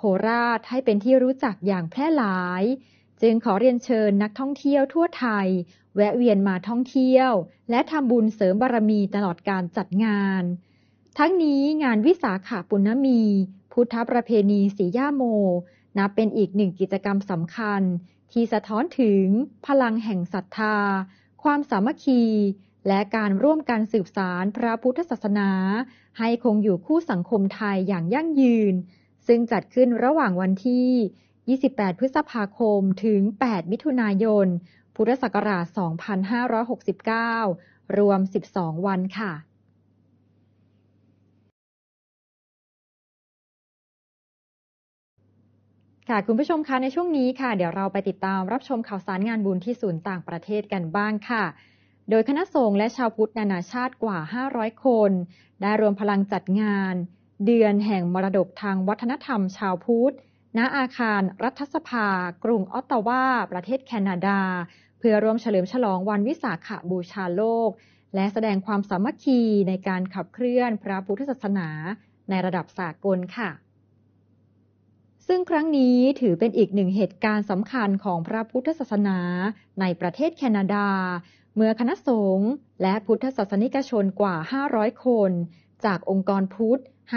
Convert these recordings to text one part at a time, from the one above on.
ราชให้เป็นที่รู้จักอย่างแพร่หลายจึงขอเรียนเชิญนักท่องเที่ยวทั่วไทยแวะเวียนมาท่องเที่ยวและทำบุญเสริมบารมีตลอดการจัดงานทั้งนี้งานวิสาขปุณณมีพุทธประเพณีสีย่าโมนับเป็นอีกหนึ่งกิจกรรมสำคัญที่สะท้อนถึงพลังแห่งศรัทธาความสามัคคีและการร่วมกันสืบสานพระพุทธศาสนาให้คงอยู่คู่สังคมไทยอย่างยั่งยืนซึ่งจัดขึ้นระหว่างวันที่ 28 พฤษภาคม ถึง 8 มิถุนายน พุทธศักราช 2569 รวม 12 วันค่ะคุณผู้ชมคะในช่วงนี้ค่ะเดี๋ยวเราไปติดตามรับชมข่าวสารงานบุญที่ศูนย์ต่างประเทศกันบ้างค่ะโดยคณะสงฆ์และชาวพุทธนานาชาติกว่า 500 คนได้รวมพลังจัดงานเดือนแห่งมรดกทางวัฒนธรรมชาวพุทธณอาคารรัฐสภากรุงออตตาวาประเทศแคนาดาเพื่อร่วมเฉลิมฉลองวันวิสาขบูชาโลกและแสดงความสามัคคีในการขับเคลื่อนพระพุทธศาสนาในระดับสากลค่ะซึ่งครั้งนี้ถือเป็นอีกหนึ่งเหตุการณ์สำคัญของพระพุทธศาสนาในประเทศแคนาดาเมื่อคณะสงฆ์และพุทธศาสนิกชนกว่า 500 คนจากองค์กรพุทธ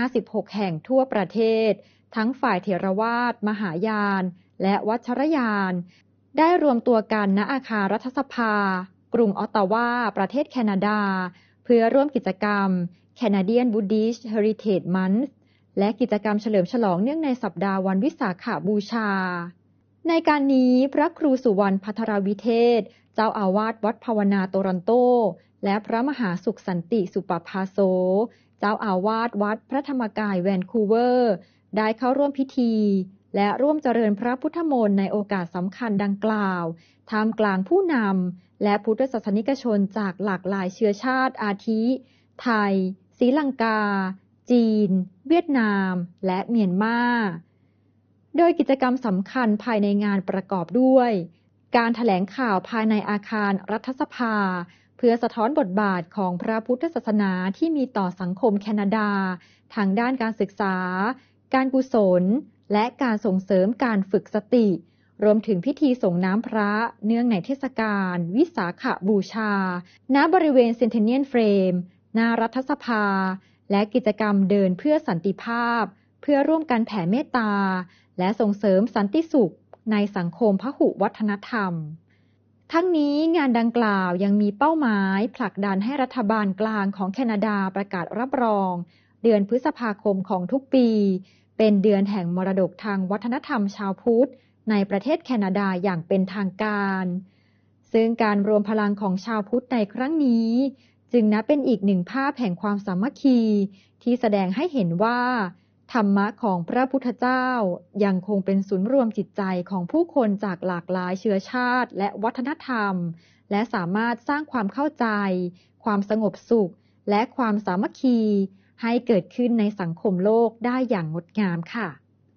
56 แห่งทั่วประเทศทั้งฝ่ายเถรวาทมหายานและวัชรยานได้รวมตัวกันณอาคารรัฐสภากรุงออตตาวาประเทศแคนาดาเพื่อร่วมกิจกรรม Canadian Buddhist Heritage Month และกิจกรรมเฉลิมฉลองเนื่องในสัปดาห์วันวิสาขบูชาในการนี้พระครูสุวรรณภัทรวิเทศเจ้าอาวาสวัดภาวนาโตรอนโตและพระมหาสุขสันติสุปภาโสเจ้าอาวาสวัดพระธรรมกายแวนคูเวอร์ได้เข้าร่วมพิธีและร่วมเจริญพระพุทธมนต์ในโอกาสสำคัญดังกล่าวท่ามกลางผู้นำและพุทธศาสนิกชนจากหลากหลายเชื้อชาติอาทิไทยศรีลังกาจีนเวียดนามและเมียนมาโดยกิจกรรมสำคัญภายในงานประกอบด้วยการแถลงข่าวภายในอาคารรัฐสภาเพื่อสะท้อนบทบาทของพระพุทธศาสนาที่มีต่อสังคมแคนาดาทางด้านการศึกษาการกุศลและการส่งเสริมการฝึกสติรวมถึงพิธีส่งน้ำพระเนื่องในเทศกาลวิสาขบูชาณบริเวณเซนเทเนียลเฟรมหน้ารัฐสภาและกิจกรรมเดินเพื่อสันติภาพเพื่อร่วมกันแผ่เมตตาและส่งเสริมสันติสุขในสังคมพหุวัฒนธรรมทั้งนี้งานดังกล่าวยังมีเป้าหมายผลักดันให้รัฐบาลกลางของแคนาดาประกาศรับรองเดือนพฤษภาคมของทุกปีเป็นเดือนแห่งมรดกทางวัฒนธรรมชาวพุทธในประเทศแคนาดาอย่างเป็นทางการซึ่งการรวมพลังของชาวพุทธในครั้งนี้จึงนับเป็นอีกหนึ่งภาพแห่งความสามัคคีที่แสดงให้เห็นว่าธรรมะของพระพุทธเจ้ายังคงเป็นศูนย์รวมจิตใจของผู้คนจากหลากหลายเชื้อชาติและวัฒนธรรมและสามารถสร้างความเข้าใจความสงบสุขและความสามัคคีให้เกิดขึ้นในสังคมโลกได้อย่างงดงามค่ะ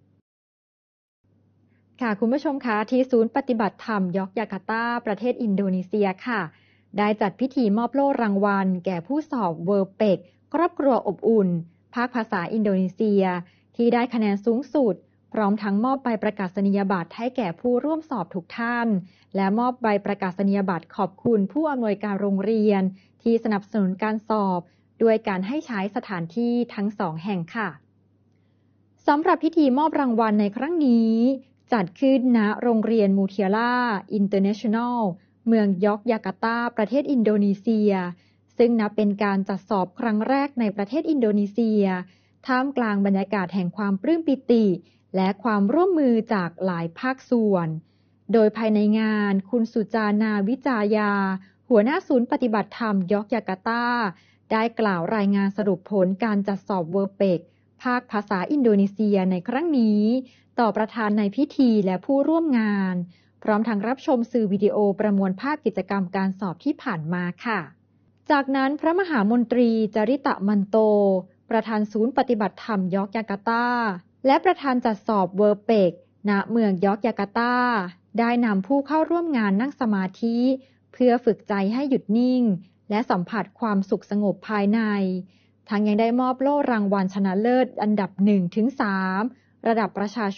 คุณผู้ชมคะที่ศูนย์ปฏิบัติธรรมยอกจาการ์ตาประเทศอินโดนีเซียค่ะได้จัดพิธีมอบโล่รางวัลแก่ผู้สอบเวิร์เป็กครอบครัวอบอุ่นภาคภาษาอินโดนีเซียที่ได้คะแนนสูงสุดพร้อมทั้งมอบใบประกาศนียบัตรให้แก่ผู้ร่วมสอบทุกท่านและมอบใบประกาศนียบัตรขอบคุณผู้อำนวยการโรงเรียนที่สนับสนุนการสอบด้วยการให้ใช้สถานที่ทั้ง2แห่งค่ะสำหรับพิธีมอบรางวัลในครั้งนี้จัดขึ้นณโรงเรียนมูเทียล่าอินเตอร์เนชั่นแนลเมืองยอกจาการ์ตาประเทศอินโดนีเซียซึ่งนับเป็นการจัดสอบครั้งแรกในประเทศอินโดนีเซียท่ามกลางบรรยากาศแห่งความปลื้มปิติและความร่วมมือจากหลายภาคส่วนโดยภายในงานคุณสุจานาวิจายาหัวหน้าศูนย์ปฏิบัติธรรมยอกจาการ์ตาได้กล่าวรายงานสรุปผลการจัดสอบเวิร์เป็กภาคภาษาอินโดนีเซียในครั้งนี้ต่อประธานในพิธีและผู้ร่วมงานพร้อมทั้งรับชมสื่อวิดีโอประมวลภาพกิจกรรมการสอบที่ผ่านมาค่ะจากนั้นพระมหามนตรีจริตะมันโตประธานศูนย์ปฏิบัติธรรมยอกจาการ์ตาและประธานจัดสอบเวิร์เป็กณเมืองยอกจาการ์ตาได้นำผู้เข้าร่วมงานนั่งสมาธิเพื่อฝึกใจให้หยุดนิ่งและสัมผัสความสุขสงบภายในทั้งยังได้มอบโล่รางวัลชนะเลิศอันดับ 1-3 ระดับประชาช